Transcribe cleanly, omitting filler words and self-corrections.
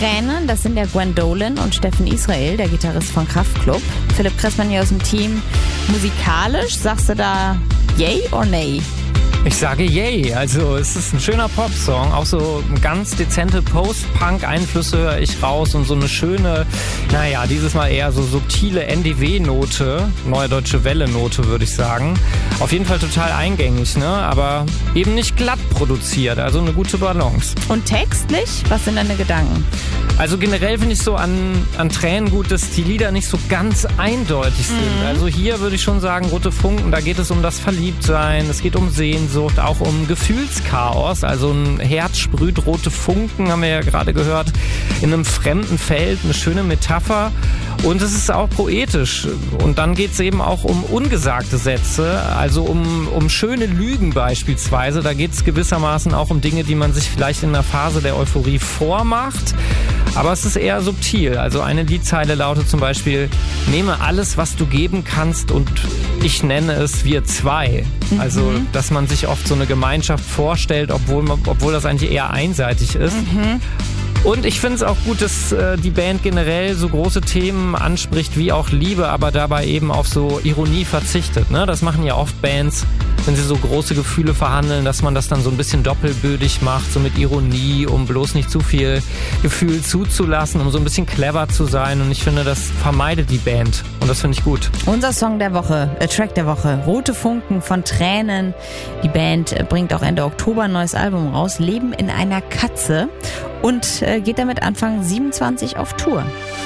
Tränen, das sind der Gwen Dolan und Steffen Israel, der Gitarrist von Kraftklub. Philipp Kressmann hier aus dem Team. Musikalisch, sagst du da yay or nay? Ich sage yay, also es ist ein schöner Popsong, auch so ganz dezente Post-Punk-Einflüsse höre ich raus und so eine schöne, dieses Mal eher so subtile NDW-Note, Neue Deutsche Welle-Note würde ich sagen. Auf jeden Fall total eingängig, ne? Aber eben nicht glatt produziert, also eine gute Balance. Und textlich, was sind deine Gedanken? Also generell finde ich so an Tränen gut, dass die Lieder nicht so ganz eindeutig sind. Also hier würde ich schon sagen, Rote Funken, da geht es um das Verliebtsein, es geht um Sehnsucht, auch um Gefühlschaos. Also ein Herz sprüht rote Funken, haben wir ja gerade gehört, in einem fremden Feld, eine schöne Metapher. Und es ist auch poetisch. Und dann geht es eben auch um ungesagte Sätze, also um schöne Lügen beispielsweise. Da geht es gewissermaßen auch um Dinge, die man sich vielleicht in einer Phase der Euphorie vormacht. Aber es ist eher subtil. Also eine Liedzeile lautet zum Beispiel: Nehme alles, was du geben kannst, und ich nenne es wir zwei. Also, dass man sich oft so eine Gemeinschaft vorstellt, obwohl das eigentlich eher einseitig ist. Und ich finde es auch gut, dass die Band generell so große Themen anspricht, wie auch Liebe, aber dabei eben auf so Ironie verzichtet. Ne? Das machen ja oft Bands, wenn sie so große Gefühle verhandeln, dass man das dann so ein bisschen doppelbödig macht, so mit Ironie, um bloß nicht zu viel Gefühl zuzulassen, um so ein bisschen clever zu sein. Und ich finde, das vermeidet die Band. Und das finde ich gut. Unser Song der Woche, Track der Woche, Rote Funken von Tränen. Die Band bringt auch Ende Oktober ein neues Album raus, Leben in einer Katze. Und geht damit Anfang 27 auf Tour.